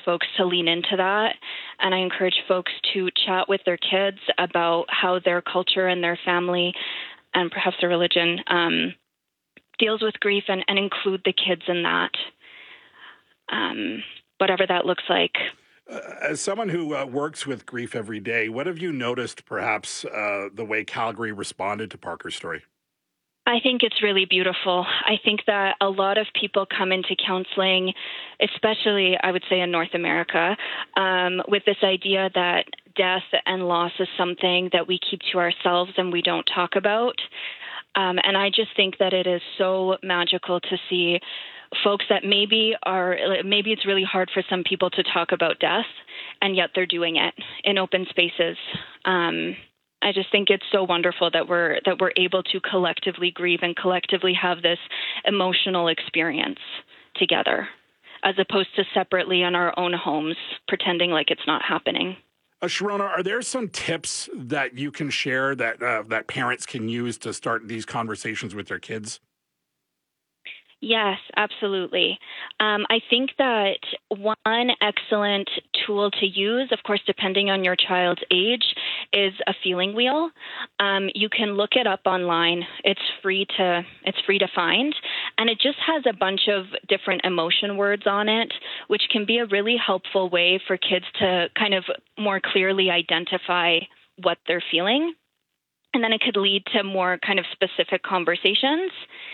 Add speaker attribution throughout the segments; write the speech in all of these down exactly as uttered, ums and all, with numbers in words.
Speaker 1: folks to lean into that. And I encourage folks to chat with their kids about how their culture and their family and perhaps their religion um, deals with grief, and, and include the kids in that, um, whatever that looks like.
Speaker 2: Uh, as someone who uh, works with grief every day, what have you noticed, perhaps, uh, the way Calgary responded to Parker's story?
Speaker 1: I think it's really beautiful. I think that a lot of people come into counseling, especially, I would say, in North America, um, with this idea that death and loss is something that we keep to ourselves and we don't talk about. Um, and I just think that it is so magical to see folks that maybe are, maybe it's really hard for some people to talk about death, and yet they're doing it in open spaces. Um, I just think it's so wonderful that we're that we're able to collectively grieve and collectively have this emotional experience together, as opposed to separately in our own homes, pretending like it's not happening.
Speaker 2: Uh, Sharona, are there some tips that you can share that uh, that parents can use to start these conversations with their kids?
Speaker 1: Yes, absolutely. Um, I think that one excellent tool to use, of course, depending on your child's age, is a feeling wheel. Um, you can look it up online. It's free to it's free to find, and it just has a bunch of different emotion words on it, which can be a really helpful way for kids to kind of more clearly identify what they're feeling, and then it could lead to more kind of specific conversations.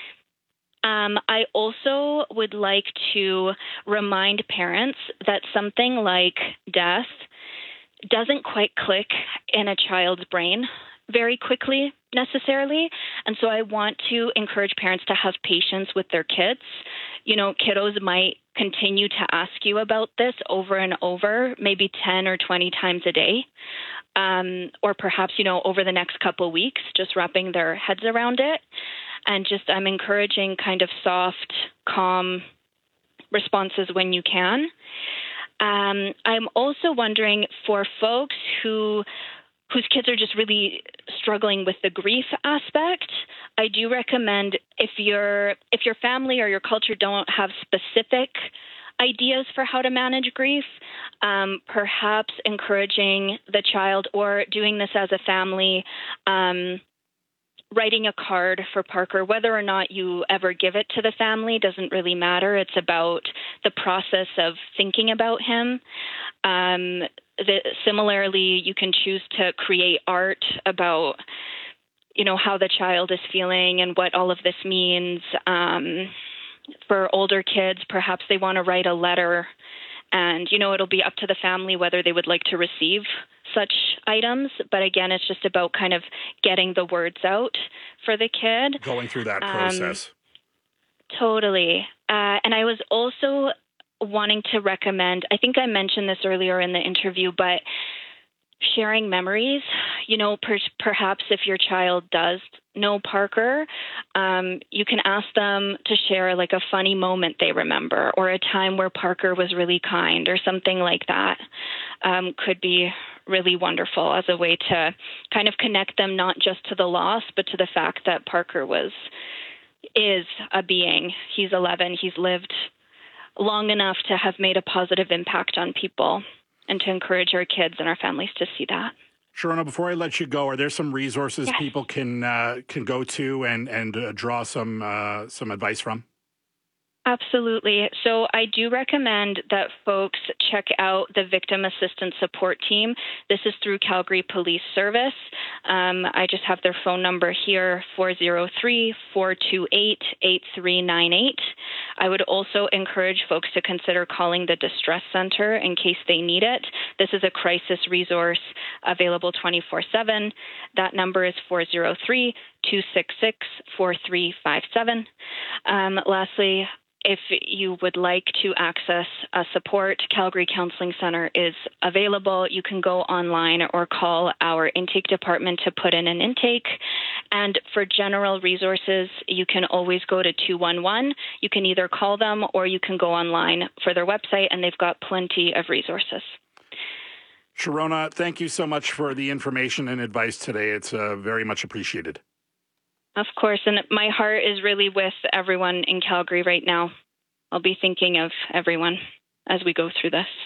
Speaker 1: Um, I also would like to remind parents that something like death doesn't quite click in a child's brain very quickly necessarily. And so I want to encourage parents to have patience with their kids. You know, kiddos might continue to ask you about this over and over, maybe ten or twenty times a day. Um, or perhaps, you know, over the next couple of weeks, just wrapping their heads around it. And just I'm encouraging kind of soft, calm responses when you can. Um, I'm also wondering for folks who whose kids are just really struggling with the grief aspect, I do recommend if your if your family or your culture don't have specific ideas for how to manage grief, um, perhaps encouraging the child or doing this as a family, um, writing a card for Parker. Whether or not you ever give it to the family doesn't really matter. It's about the process of thinking about him. Um, the, similarly, you can choose to create art about, you know, how the child is feeling and what all of this means. Um, for older kids, perhaps they want to write a letter, and, you know, it'll be up to the family whether they would like to receive such items. But again, it's just about kind of getting the words out for the kid.
Speaker 2: Going through that process.
Speaker 1: Um, totally. Uh, and I was also wanting to recommend, I think I mentioned this earlier in the interview, but sharing memories. You know, per- perhaps if your child does know Parker, um, you can ask them to share like a funny moment they remember, or a time where Parker was really kind, or something like that. Um, could be really wonderful as a way to kind of connect them not just to the loss, but to the fact that Parker was is a being. He's eleven. He's lived long enough to have made a positive impact on people, and to encourage our kids and our families to see that.
Speaker 2: Sharona, before I let you go, are there some resources
Speaker 1: Yes.
Speaker 2: people can uh, can go to and and uh, draw some uh, some advice from?
Speaker 1: Absolutely. So I do recommend that folks check out the Victim Assistance Support Team. This is through Calgary Police Service. Um, I just have their phone number here, four oh three, four two eight, eight three nine eight. I would also encourage folks to consider calling the Distress Center in case they need it. This is a crisis resource available twenty-four seven. That number is four oh three, two six six, four three five seven. Um, lastly, if you would like to access a support, Calgary Counseling Center is available. You can go online or call our intake department to put in an intake. And for general resources, you can always go to two one one. You can either call them or you can go online for their website, and they've got plenty of resources.
Speaker 2: Sharona, thank you so much for the information and advice today. It's uh, very much appreciated.
Speaker 1: Of course, and my heart is really with everyone in Calgary right now. I'll be thinking of everyone as we go through this.